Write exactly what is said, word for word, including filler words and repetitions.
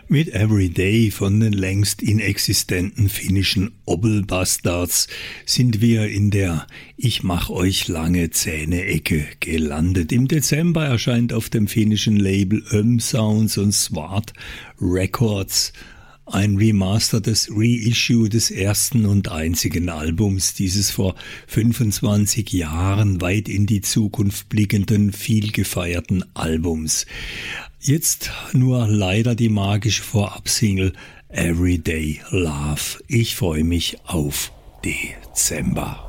Mit Everyday von den längst inexistenten finnischen Obel-Bastards sind wir in der Ich mach euch lange Zähne-Ecke gelandet. Im Dezember erscheint auf dem finnischen Label Öm Sounds und Swart Records ein remastertes Reissue des ersten und einzigen Albums dieses vor fünfundzwanzig Jahren weit in die Zukunft blickenden, viel gefeierten Albums. Jetzt nur leider die magische Vorab-Single Everyday Love. Ich freue mich auf Dezember.